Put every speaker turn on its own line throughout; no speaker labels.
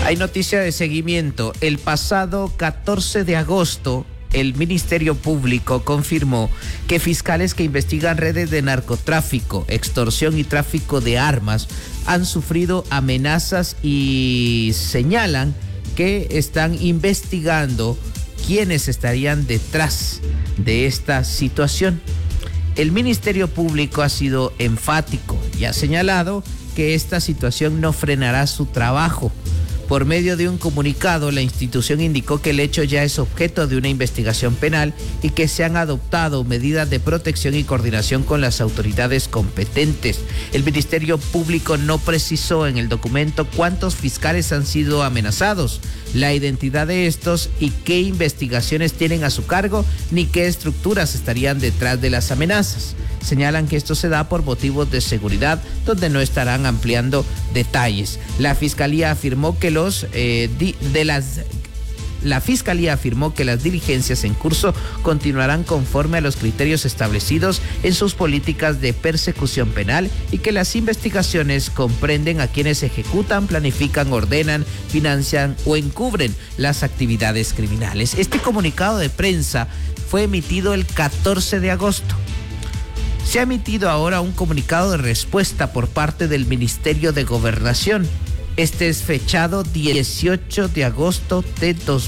Hay noticia de seguimiento. El pasado 14 de agosto, el Ministerio Público confirmó que fiscales que investigan redes de narcotráfico, extorsión y tráfico de armas han sufrido amenazas y señalan que están investigando quiénes estarían detrás de esta situación. El Ministerio Público ha sido enfático y ha señalado que esta situación no frenará su trabajo. Por medio de un comunicado, la institución indicó que el hecho ya es objeto de una investigación penal y que se han adoptado medidas de protección y coordinación con las autoridades competentes. El Ministerio Público no precisó en el documento cuántos fiscales han sido amenazados, la identidad de estos y qué investigaciones tienen a su cargo, ni qué estructuras estarían detrás de las amenazas. Señalan que esto se da por motivos de seguridad, donde no estarán ampliando detalles. La Fiscalía afirmó que las diligencias en curso continuarán conforme a los criterios establecidos en sus políticas de persecución penal y que las investigaciones comprenden a quienes ejecutan, planifican, ordenan, financian o encubren las actividades criminales. Este comunicado de prensa fue emitido el 14 de agosto. Se ha emitido ahora un comunicado de respuesta por parte del Ministerio de Gobernación. Este es fechado 18 de agosto de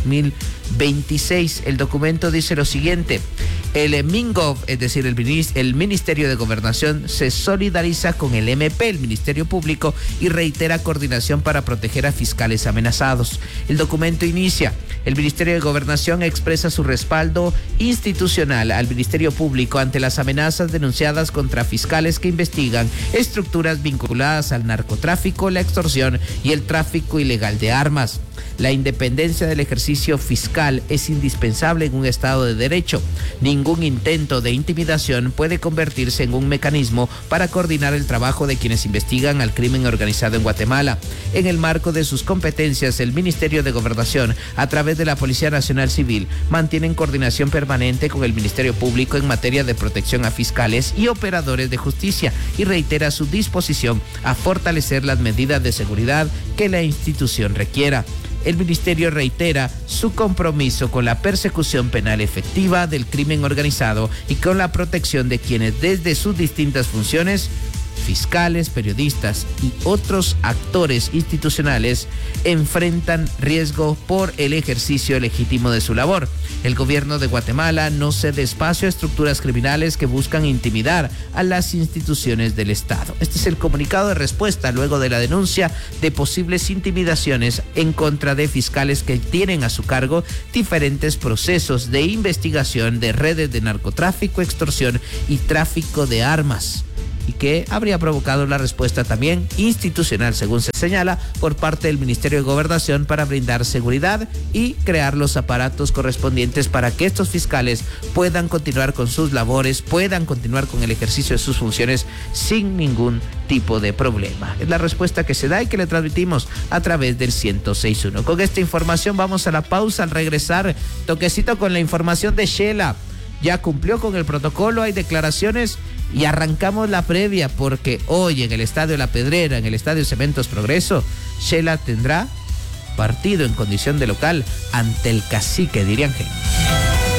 2026. El documento dice lo siguiente: el MINGOV, es decir, el Ministerio de Gobernación, se solidariza con el MP, el Ministerio Público, y reitera coordinación para proteger a fiscales amenazados. El documento inicia: el Ministerio de Gobernación expresa su respaldo institucional al Ministerio Público ante las amenazas denunciadas contra fiscales que investigan estructuras vinculadas al narcotráfico, la extorsión y el tráfico ilegal de armas. La independencia del ejercicio fiscal es indispensable en un Estado de Derecho. Ningún intento de intimidación puede convertirse en un mecanismo para coordinar el trabajo de quienes investigan al crimen organizado en Guatemala. En el marco de sus competencias, el Ministerio de Gobernación, a través de la Policía Nacional Civil, mantiene coordinación permanente con el Ministerio Público en materia de protección a fiscales y operadores de justicia y reitera su disposición a fortalecer las medidas de seguridad que la institución requiera. El Ministerio reitera su compromiso con la persecución penal efectiva del crimen organizado y con la protección de quienes desde sus distintas funciones, fiscales, periodistas y otros actores institucionales, enfrentan riesgo por el ejercicio legítimo de su labor. El gobierno de Guatemala no cede espacio a estructuras criminales que buscan intimidar a las instituciones del Estado. Este es el comunicado de respuesta luego de la denuncia de posibles intimidaciones en contra de fiscales que tienen a su cargo diferentes procesos de investigación de redes de narcotráfico, extorsión y tráfico de armas, y que habría provocado la respuesta también institucional, según se señala, por parte del Ministerio de Gobernación para brindar seguridad y crear los aparatos correspondientes para que estos fiscales puedan continuar con sus labores, puedan continuar con el ejercicio de sus funciones sin ningún tipo de problema. Es la respuesta que se da y que le transmitimos a través del 106.1. Con esta información vamos a la pausa. Al regresar, toquecito con la información de Shela. Ya cumplió con el protocolo, hay declaraciones y arrancamos la previa porque hoy en el Estadio La Pedrera, en el Estadio Cementos Progreso, Shela tendrá partido en condición de local ante el Cacique de Iriangén.